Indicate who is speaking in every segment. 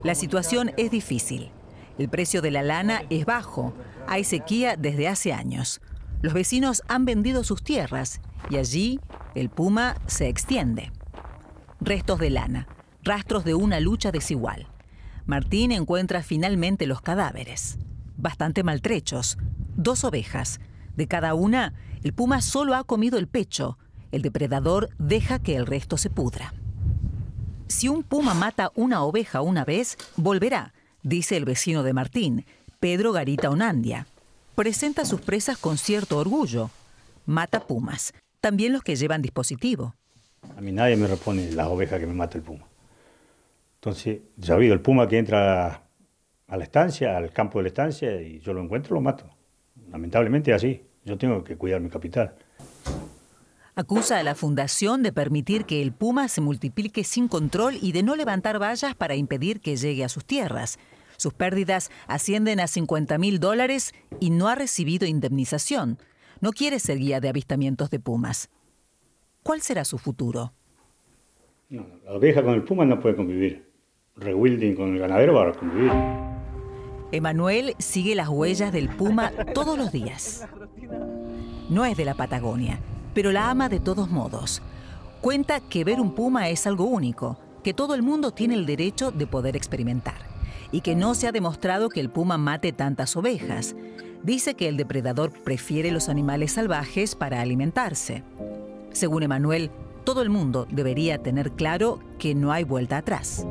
Speaker 1: La situación es difícil. El precio de la lana es bajo. Hay sequía desde hace años. Los vecinos han vendido sus tierras y allí el puma se extiende. Restos de lana, rastros de una lucha desigual. Martín encuentra finalmente los cadáveres, bastante maltrechos. 2 ovejas. De cada una, el puma solo ha comido el pecho. El depredador deja que el resto se pudra. Si un puma mata una oveja una vez, volverá, dice el vecino de Martín, Pedro Garita Onandia. Presenta sus presas con cierto orgullo. Mata pumas, también los que llevan dispositivo.
Speaker 2: A mí nadie me repone las ovejas que me mata el puma. Entonces, ya ha habido el puma que entra a la estancia, al campo de la estancia, y yo lo encuentro, lo mato. Lamentablemente es así. Yo tengo que cuidar mi capital.
Speaker 1: Acusa a la fundación de permitir que el puma se multiplique sin control y de no levantar vallas para impedir que llegue a sus tierras. Sus pérdidas ascienden a $50.000 y no ha recibido indemnización. No quiere ser guía de avistamientos de pumas. ¿Cuál será su futuro?
Speaker 2: No, la oveja con el puma no puede convivir. Rewilding con el ganadero va a convivir.
Speaker 1: Emanuel sigue las huellas del puma todos los días. No es de la Patagonia, pero la ama de todos modos. Cuenta que ver un puma es algo único, que todo el mundo tiene el derecho de poder experimentar y que no se ha demostrado que el puma mate tantas ovejas. Dice que el depredador prefiere los animales salvajes para alimentarse. Según Emanuel, todo el mundo debería tener claro que no hay vuelta atrás.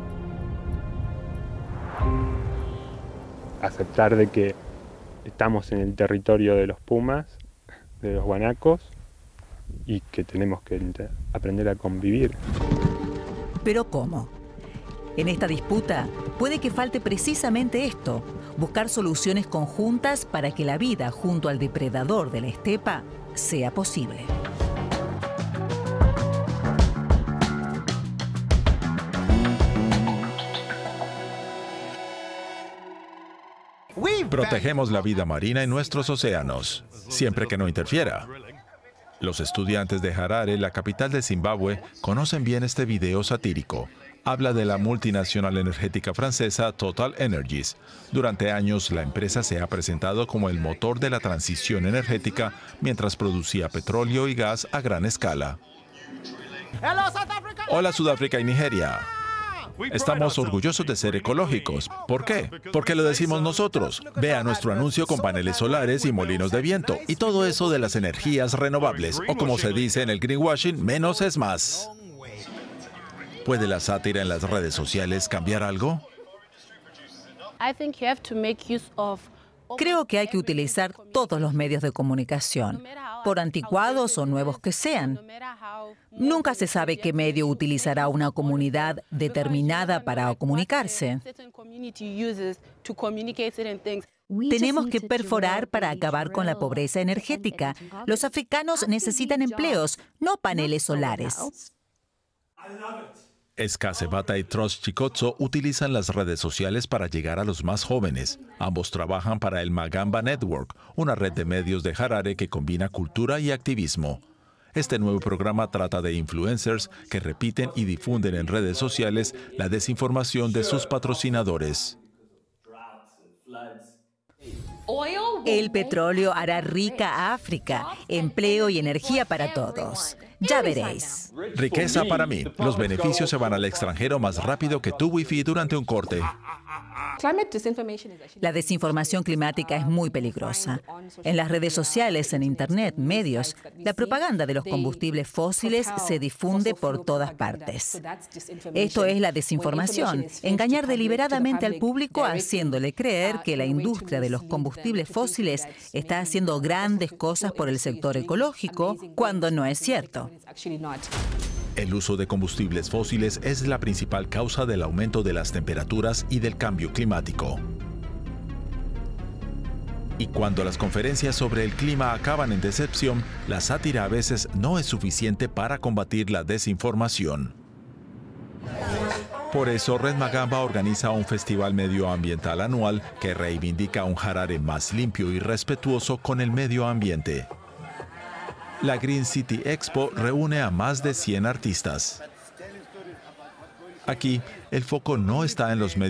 Speaker 3: Aceptar de que estamos en el territorio de los pumas, de los guanacos, y que tenemos que aprender a convivir.
Speaker 1: ¿Pero cómo? En esta disputa puede que falte precisamente esto, buscar soluciones conjuntas para que la vida junto al depredador de la estepa sea posible.
Speaker 4: Protegemos la vida marina en nuestros océanos, siempre que no interfiera. Los estudiantes de Harare, la capital de Zimbabue, conocen bien este video satírico. Habla de la multinacional energética francesa Total Energies. Durante años, la empresa se ha presentado como el motor de la transición energética mientras producía petróleo y gas a gran escala. Hola, Sudáfrica y Nigeria. Estamos orgullosos de ser ecológicos. ¿Por qué? Porque lo decimos nosotros. Vea nuestro anuncio con paneles solares y molinos de viento. Y todo eso de las energías renovables. O como se dice en el greenwashing, menos es más. ¿Puede la sátira en las redes sociales cambiar algo?
Speaker 1: Creo que hay que utilizar todos los medios de comunicación, por anticuados o nuevos que sean. Nunca se sabe qué medio utilizará una comunidad determinada para comunicarse. Tenemos que perforar para acabar con la pobreza energética. Los africanos necesitan empleos, no paneles solares.
Speaker 4: Escasebata y Trust Chikotso utilizan las redes sociales para llegar a los más jóvenes. Ambos trabajan para el Magamba Network, una red de medios de Harare que combina cultura y activismo. Este nuevo programa trata de influencers que repiten y difunden en redes sociales la desinformación de sus patrocinadores.
Speaker 1: El petróleo hará rica a África, empleo y energía para todos. Ya veréis.
Speaker 4: Riqueza para mí. Los beneficios se van al extranjero más rápido que tu wifi durante un corte.
Speaker 1: La desinformación climática es muy peligrosa. En las redes sociales, en Internet, medios, la propaganda de los combustibles fósiles se difunde por todas partes. Esto es la desinformación, engañar deliberadamente al público haciéndole creer que la industria de los combustibles fósiles está haciendo grandes cosas por el sector ecológico, cuando no es cierto.
Speaker 4: El uso de combustibles fósiles es la principal causa del aumento de las temperaturas y del cambio climático. Y cuando las conferencias sobre el clima acaban en decepción, la sátira a veces no es suficiente para combatir la desinformación. Por eso, Red Magamba organiza un festival medioambiental anual que reivindica un Harare más limpio y respetuoso con el medio ambiente. La Green City Expo reúne a más de 100 artistas. Aquí, el foco no está en los medios